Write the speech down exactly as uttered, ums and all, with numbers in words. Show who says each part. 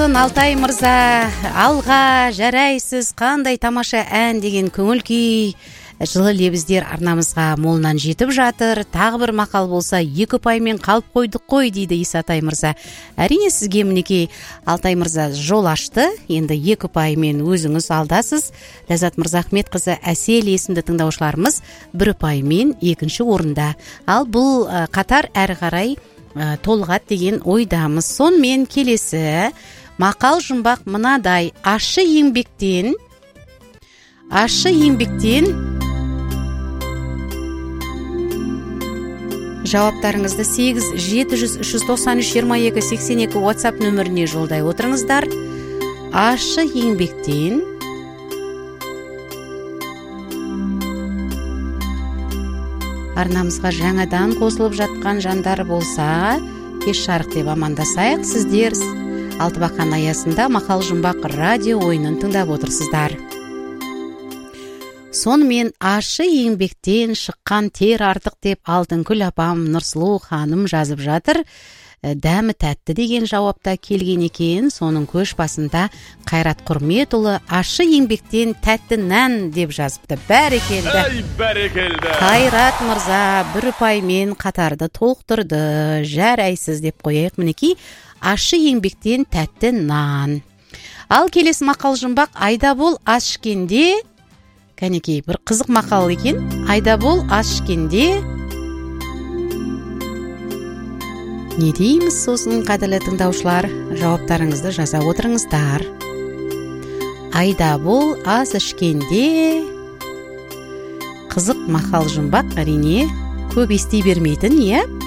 Speaker 1: Алтай мырза, алға жарайсыз, қандай тамаша ән деген көңіл күй жылы лебіздер арнамызға молынан жетіп жатыр. Тағы бір мақал болса, екі паймен қалып қойдық қой дейді Исатай мырза. Әрине сізге мінекей Алтай мырза жол ашты. Енді екі паймен өзіңіз алдасыз. Ләззат Мырзахметқызы Әсел есімді тыңдаушыларымыз бір паймен екінші орында. Ал бұл қатар әрі қарай толғат деген ойдамыз. Сонымен келесі мақал жұмбақ мынадай: ащы еңбектен ащы еңбектен жауаптарыңызды сегіз жеті жүз үш жүз тоқсан үш жиырма екі сексен екі WhatsApp нөміріне жолдай отырыңыздар. Ащы еңбектен арнамызға жаңадан қосылып жатқан жандар болса, кеш жарық деп амандасайық. Сіздер Алтыбақан аясында мақал жұмбақ радио ойынын тыңдап отырсыздар. Сонымен ащы еңбектен шыққан тер артық деп Алтынкүл апам Нұрсұлу ханым жазып жатыр. Дәмі тәтті деген жауапта келген екен. Соның көш басында Қайрат Құрметұлы ащы еңбектен тәтті нән деп жазыпты. Бәрекелді.
Speaker 2: Ай, бәрекелді.
Speaker 1: Қайрат мырза бір паймен қатарды толықтырды. Жарайсыз деп қояйық. Мінекей ащы еңбектен тәтті нан. Ал келесі мақал жұмбақ: айда бол ас ішкенде. Кәнекей бір қызық мақал екен. Айда бол ас ішкенде не дейміз сосын, қадірлі тыңдаушылар? Жауаптарыңызды жаза отырыңыздар. Айда бол ас ішкенде. Қызық мақал жұмбақ, әрине көп ести бермейтін, е?